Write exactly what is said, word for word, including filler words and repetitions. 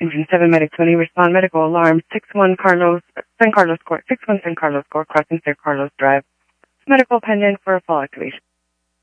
Engine seven Medic twenty, respond medical alarm, six one Carlos, San Carlos Court, six one San Carlos Court, crossing San Carlos Drive. Medical pending for a full activation.